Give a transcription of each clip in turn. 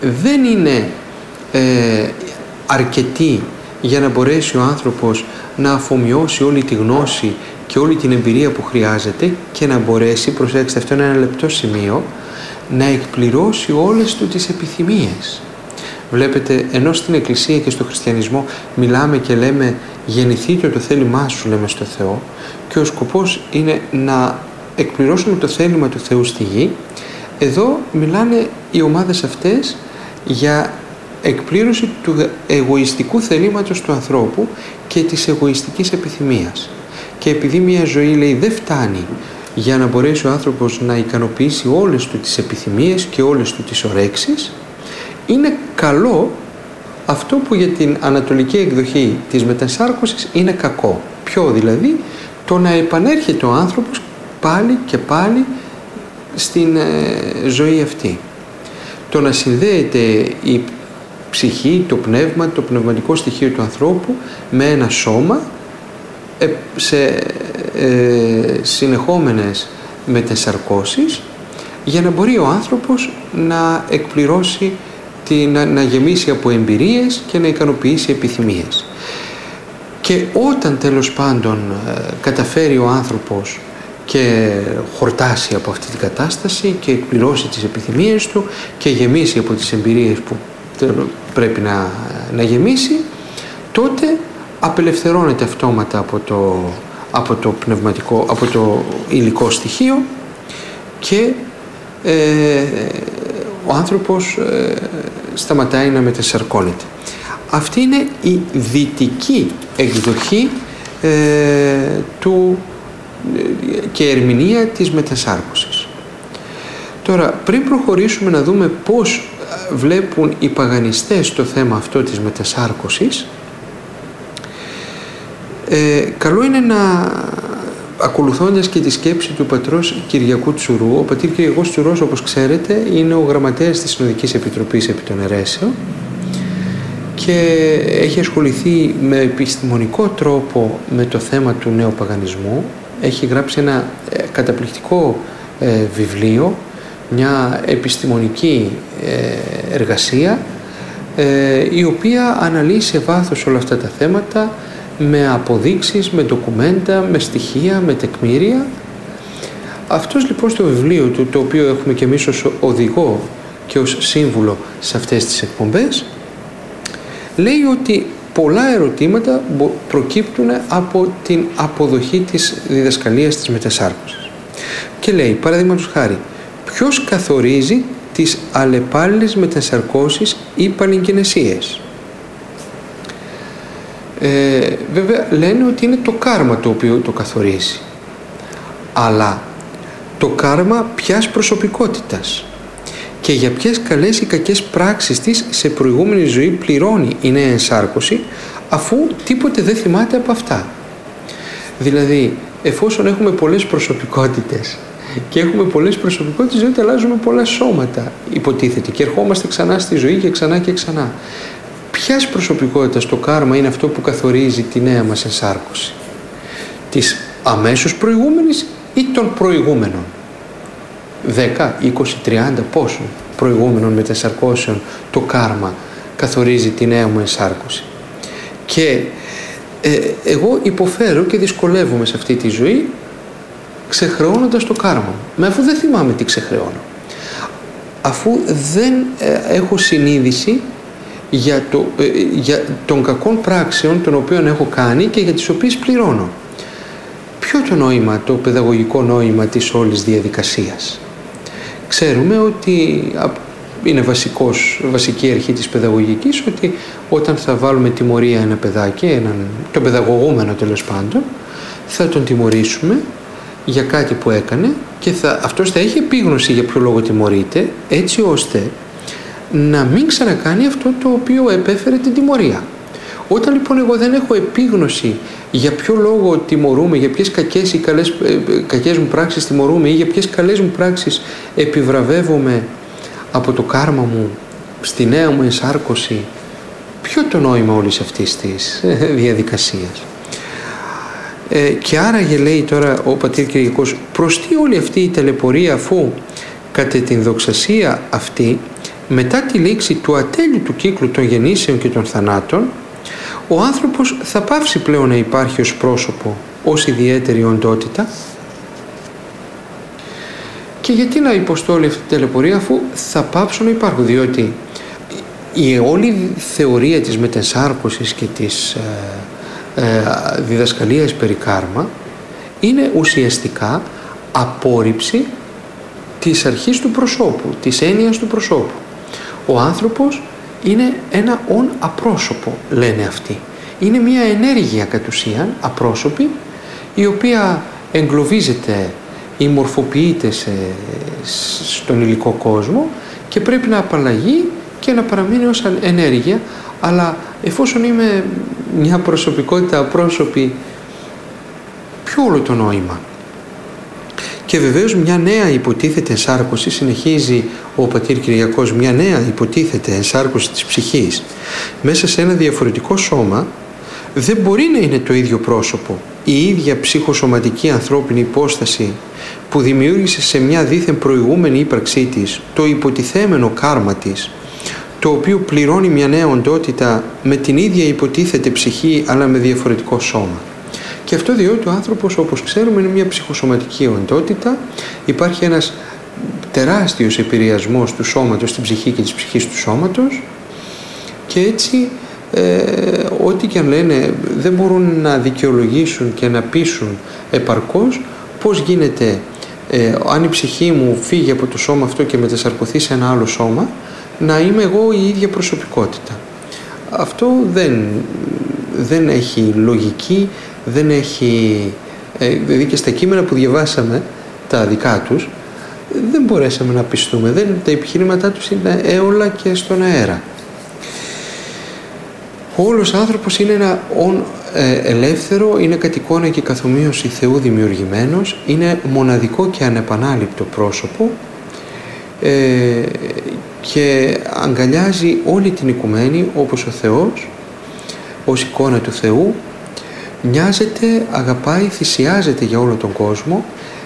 δεν είναι αρκετή για να μπορέσει ο άνθρωπος να αφομοιώσει όλη τη γνώση και όλη την εμπειρία που χρειάζεται και να μπορέσει, προσέξτε, αυτό είναι ένα λεπτό σημείο, να εκπληρώσει όλες του τις επιθυμίες. Βλέπετε, ενώ στην Εκκλησία και στο χριστιανισμό μιλάμε και λέμε γεννηθείτε το θέλημά σου, λέμε στο Θεό, και ο σκοπός είναι να εκπληρώσουμε το θέλημα του Θεού στη γη, εδώ μιλάνε οι ομάδες αυτές για εκπλήρωση του εγωιστικού θελήματος του ανθρώπου και της εγωιστικής επιθυμίας. Και επειδή μια ζωή, λέει, δεν φτάνει για να μπορέσει ο άνθρωπος να ικανοποιήσει όλες του τις επιθυμίες και όλες του τις ορέξεις, είναι καλό αυτό που για την ανατολική εκδοχή της μετασάρκωσης είναι κακό. Ποιο δηλαδή? Το να επανέρχεται ο άνθρωπος πάλι και πάλι στην ζωή αυτή. Το να συνδέεται η ψυχή, το πνεύμα, το πνευματικό στοιχείο του ανθρώπου με ένα σώμα σε συνεχόμενες μετασαρκώσεις, για να μπορεί ο άνθρωπος να εκπληρώσει, να γεμίσει από εμπειρίες και να ικανοποιήσει επιθυμίες. Και όταν τέλος πάντων καταφέρει ο άνθρωπος και χορτάσει από αυτή την κατάσταση και εκπληρώσει τις επιθυμίες του και γεμίσει από τις εμπειρίες που πρέπει να γεμίσει, τότε απελευθερώνεται αυτόματα από το πνευματικό, από το υλικό στοιχείο και ο άνθρωπος σταματάει να μετασαρκώνεται. Αυτή είναι η δυτική εκδοχή και ερμηνεία της μετασάρκωσης. Τώρα, πριν προχωρήσουμε να δούμε πώς βλέπουν οι παγανιστές το θέμα αυτό της μετασάρκωσης, καλό είναι να, ακολουθώντας και τη σκέψη του πατρός Κυριακού Τσουρού, ο πατήρ Κυριακός Τσουρός, όπως ξέρετε, είναι ο γραμματέας της Συνοδικής Επιτροπής επί των Αιρέσεων και έχει ασχοληθεί με επιστημονικό τρόπο με το θέμα του νεοπαγανισμού. Έχει γράψει ένα καταπληκτικό βιβλίο, μια επιστημονική εργασία, η οποία αναλύει σε βάθος όλα αυτά τα θέματα με αποδείξεις, με ντοκουμέντα, με στοιχεία, με τεκμήρια. Αυτός λοιπόν στο βιβλίο του, το οποίο έχουμε και εμείς ως οδηγό και ως σύμβουλο σε αυτές τις εκπομπές, λέει ότι πολλά ερωτήματα προκύπτουν από την αποδοχή της διδασκαλίας της μετασάρκωσης. Και λέει, παραδείγματος χάρη, ποιος καθορίζει τις αλλεπάλληλες μετασαρκώσεις ή παλιγγενεσίες? Βέβαια λένε ότι είναι το κάρμα το οποίο το καθορίζει. Αλλά το κάρμα ποιας προσωπικότητας και για ποιες καλές ή κακές πράξεις της σε προηγούμενη ζωή πληρώνει η νέα ενσάρκωση, αφού τίποτε δεν θυμάται από αυτά. Δηλαδή, εφόσον έχουμε πολλές προσωπικότητες και έχουμε πολλές προσωπικότητες, διότι αλλάζουμε πολλά σώματα, υποτίθεται, και ερχόμαστε ξανά στη ζωή και ξανά και ξανά. Ποιας προσωπικότητας το κάρμα είναι αυτό που καθορίζει τη νέα μας ενσάρκωση? Της αμέσως προηγούμενης ή των προηγούμενων? 10, 20, 30, πόσο προηγούμενων μετασαρκώσεων το κάρμα καθορίζει τη νέα μου ενσάρκωση? Και εγώ υποφέρω και δυσκολεύομαι σε αυτή τη ζωή ξεχρεώνοντας το κάρμα μου. Μα αφού δεν θυμάμαι τι ξεχρεώνω, αφού δεν έχω συνείδηση για των κακών πράξεων των οποίων έχω κάνει και για τις οποίες πληρώνω. Ποιο το νόημα, το παιδαγωγικό νόημα της όλης διαδικασίας? Ξέρουμε ότι είναι βασική αρχή της παιδαγωγικής, ότι όταν θα βάλουμε τιμωρία ένα παιδάκι, τον παιδαγωγούμενο τέλος πάντων, θα τον τιμωρήσουμε για κάτι που έκανε και αυτός θα έχει επίγνωση για ποιο λόγο τιμωρείται, έτσι ώστε να μην ξανακάνει αυτό το οποίο επέφερε την τιμωρία. Όταν λοιπόν εγώ δεν έχω επίγνωση για ποιο λόγο τιμωρούμε, για ποιες κακές ή κακές μου πράξεις τιμωρούμε ή για ποιες καλές μου πράξεις επιβραβεύομαι από το κάρμα μου στη νέα μου ενσάρκωση, ποιο το νόημα όλης αυτής της διαδικασίας? Και άραγε, λέει τώρα ο πατήρ Κυριακός, προς τι όλη αυτή η ταλαιπωρία, αφού κατά την δοξασία αυτή μετά τη λήξη του ατέλειωτου κύκλου των γεννήσεων και των θανάτων, ο άνθρωπος θα πάυσει πλέον να υπάρχει ως πρόσωπο, ως ιδιαίτερη οντότητα. Και γιατί να υποστώ όλη αυτή τη ταλαιπωρία, αφού θα πάψω να υπάρχω? Διότι η όλη θεωρία της μετενσάρκωσης και της διδασκαλίας περί κάρμα είναι ουσιαστικά απόρριψη της αρχής του προσώπου, της έννοιας του προσώπου. Ο άνθρωπος είναι ένα ον απρόσωπο, λένε αυτοί. Είναι μια ενέργεια κατ' ουσίαν απρόσωπη, η οποία εγκλωβίζεται ή μορφοποιείται στον υλικό κόσμο και πρέπει να απαλλαγεί και να παραμείνει ως ενέργεια. Αλλά εφόσον είμαι μια προσωπικότητα απρόσωπη, ποιο όλο το νόημα? Και βεβαίως μια νέα υποτίθεται ενσάρκωση, συνεχίζει ο πατήρ Κυριακός, μια νέα υποτίθεται ενσάρκωση της ψυχής μέσα σε ένα διαφορετικό σώμα δεν μπορεί να είναι το ίδιο πρόσωπο. Η ίδια ψυχοσωματική ανθρώπινη υπόσταση που δημιούργησε σε μια δίθεν προηγούμενη ύπαρξή της το υποτιθέμενο κάρμα της, το οποίο πληρώνει μια νέα οντότητα με την ίδια υποτίθεται ψυχή αλλά με διαφορετικό σώμα. Και αυτό διότι ο άνθρωπος, όπως ξέρουμε, είναι μια ψυχοσωματική οντότητα. Υπάρχει ένας τεράστιος επηρεασμός του σώματος στην ψυχή και της ψυχής του σώματος, και έτσι ό,τι και αν λένε δεν μπορούν να δικαιολογήσουν και να πείσουν επαρκώς πώς γίνεται αν η ψυχή μου φύγει από το σώμα αυτό και μετασαρκωθεί σε ένα άλλο σώμα, να είμαι εγώ η ίδια προσωπικότητα. Αυτό δεν έχει λογική, δεν έχει, δηλαδή και στα κείμενα που διαβάσαμε τα δικά τους δεν μπορέσαμε να πιστούμε, τα επιχειρήματά τους είναι έολα και στον αέρα. Ο όλος άνθρωπος είναι ένα ελεύθερο, είναι κατ' εικόνα και καθομοίωση Θεού δημιουργημένος, είναι μοναδικό και ανεπανάληπτο πρόσωπο και αγκαλιάζει όλη την οικουμένη όπως ο Θεός, ως εικόνα του Θεού, νοιάζεται, αγαπάει, θυσιάζεται για όλο τον κόσμο,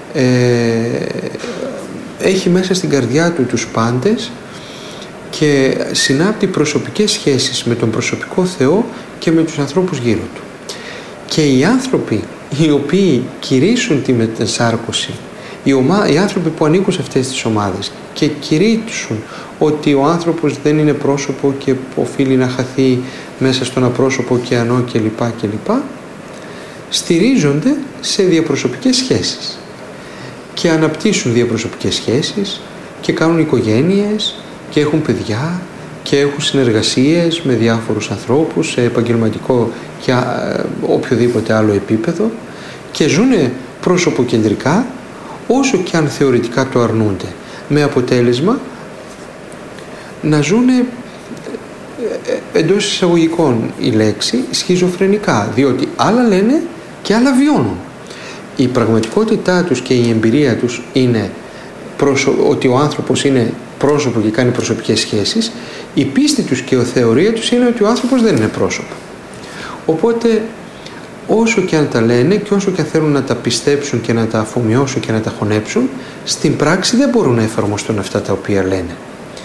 έχει μέσα στην καρδιά του τους πάντες και συνάπτει προσωπικές σχέσεις με τον προσωπικό Θεό και με τους ανθρώπους γύρω του. Και οι άνθρωποι οι οποίοι κηρύσσουν τη μετενσάρκωση, οι άνθρωποι που ανήκουν σε αυτές τις ομάδες και κηρύσσουν ότι ο άνθρωπος δεν είναι πρόσωπο και οφείλει να χαθεί μέσα στον απρόσωπο ωκεανό κλπ, στηρίζονται σε διαπροσωπικές σχέσεις και αναπτύσσουν διαπροσωπικές σχέσεις και κάνουν οικογένειες και έχουν παιδιά και έχουν συνεργασίες με διάφορους ανθρώπους σε επαγγελματικό και οποιοδήποτε άλλο επίπεδο και ζουν πρόσωποκεντρικά, όσο και αν θεωρητικά το αρνούνται, με αποτέλεσμα να ζουν, εντός εισαγωγικών η λέξη, σχιζοφρενικά, διότι άλλα λένε και άλλα βιώνουν. Η πραγματικότητά τους και η εμπειρία τους είναι ότι ο άνθρωπος είναι πρόσωπο και κάνει προσωπικές σχέσεις, η πίστη τους και η θεωρία τους είναι ότι ο άνθρωπος δεν είναι πρόσωπο. Οπότε όσο και αν τα λένε και όσο και αν θέλουν να τα πιστέψουν και να τα αφομοιώσουν και να τα χωνέψουν, στην πράξη δεν μπορούν να εφαρμοστούν αυτά τα οποία λένε.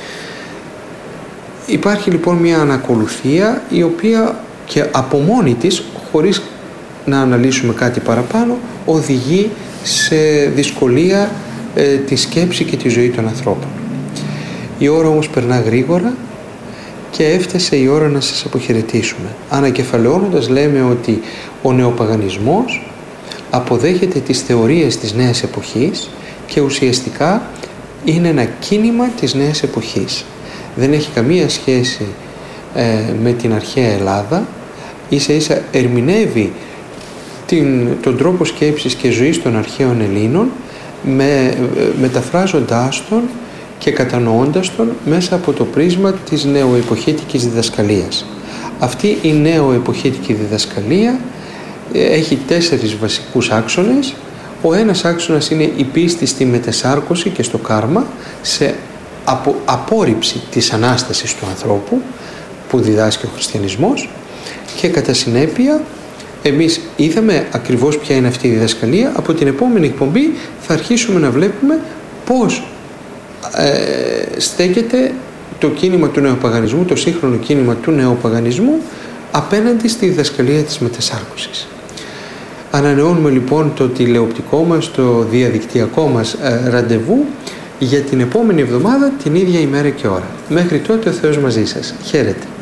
Υπάρχει λοιπόν μια ανακολουθία η οποία και από μόνη της, χωρίς να αναλύσουμε κάτι παραπάνω, οδηγεί σε δυσκολία τη σκέψη και τη ζωή των ανθρώπων. Η ώρα όμως περνά γρήγορα και έφτασε η ώρα να σας αποχαιρετήσουμε. Ανακεφαλαιώνοντας λέμε ότι ο νεοπαγανισμός αποδέχεται τις θεωρίες της νέας εποχής και ουσιαστικά είναι ένα κίνημα της νέας εποχής. Δεν έχει καμία σχέση με την αρχαία Ελλάδα, ίσα ίσα ερμηνεύει τον τρόπο σκέψης και ζωής των αρχαίων Ελλήνων μεταφράζοντάς τον και κατανοώντας τον μέσα από το πρίσμα της νεοεποχήτικης διδασκαλίας. Αυτή η νεοεποχήτικη διδασκαλία έχει 4 βασικούς άξονες. Ο ένας άξονας είναι η πίστη στη μετεσάρκωση και στο κάρμα, σε απόρριψη της Ανάστασης του ανθρώπου που διδάσκει ο χριστιανισμός, και κατά συνέπεια εμείς είδαμε ακριβώς ποια είναι αυτή η διδασκαλία. Από την επόμενη εκπομπή θα αρχίσουμε να βλέπουμε πώς στέκεται το κίνημα του νεοπαγανισμού, το σύγχρονο κίνημα του νεοπαγανισμού απέναντι στη διδασκαλία της μετασάρκωσης. Ανανεώνουμε λοιπόν το τηλεοπτικό μας, το διαδικτυακό μας ραντεβού για την επόμενη εβδομάδα την ίδια ημέρα και ώρα. Μέχρι τότε ο Θεός μαζί σας. Χαίρετε.